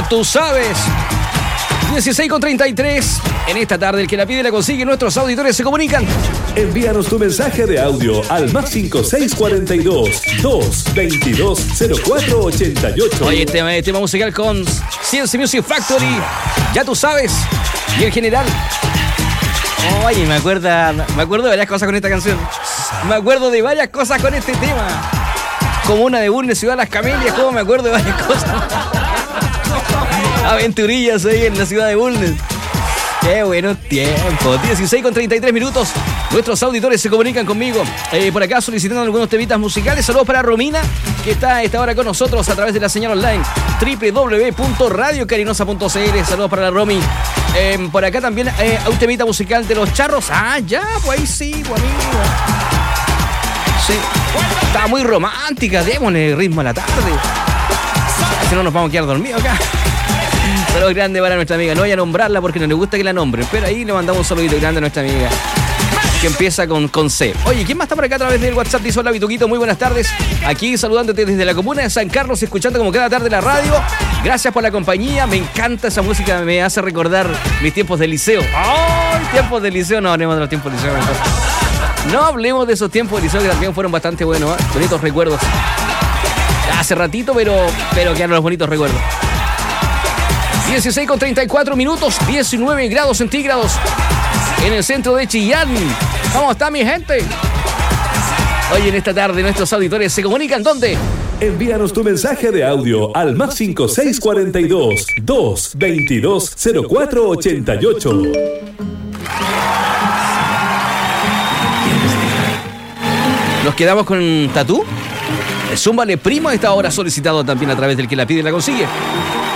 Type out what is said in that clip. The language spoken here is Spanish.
tú sabes. 16:33. En esta tarde, el que la pide la consigue. Nuestros auditores se comunican. Envíanos tu mensaje de audio al más 5642-222-0488. Oye, tema musical con CNC Music Factory. Ya tú sabes. Y en general. Oye, me acuerdo de varias cosas con esta canción. Me acuerdo de varias cosas con este tema. Comuna de Bulnes, Ciudad de las Camelias. Como me acuerdo de varias cosas. Aventurillas ahí en la ciudad de Bulnes. Qué buenos tiempos. 16:33. Nuestros auditores se comunican conmigo por acá solicitando algunos temitas musicales. Saludos para Romina, que está a esta hora con nosotros a través de la señal online www.radiocarinosa.cl. Saludos para la Romy. Por acá también un temita musical de Los Charros. Ah, ya, pues ahí sí, pues amigo. Sí, está muy romántica. Démosle ritmo a la tarde. Si no nos vamos a quedar dormidos acá. Saludos grande para nuestra amiga. No voy a nombrarla porque no le gusta que la nombren, pero ahí le mandamos un saludito grande a nuestra amiga que empieza con C. Oye, ¿quién más está por acá a través del WhatsApp? Dice: hola, Vituquito, muy buenas tardes. Aquí saludándote desde la comuna de San Carlos, escuchando como cada tarde la radio. Gracias por la compañía. Me encanta esa música, me hace recordar mis tiempos de liceo. ¡Ay, tiempos de liceo! No hablemos de los tiempos de liceo. No hablemos de esos tiempos de liceo que también fueron bastante buenos, ¿eh? Bonitos recuerdos. Hace ratito, pero quedaron los bonitos recuerdos. 16:34, 19 grados centígrados en el centro de Chillán. ¿Cómo está mi gente? Hoy en esta tarde nuestros auditores se comunican ¿dónde? Envíanos tu mensaje de audio al más 5642-222-0488. Nos quedamos con Tatú. Zúmbale Primo a esta hora, solicitado también a través del que la pide y la consigue.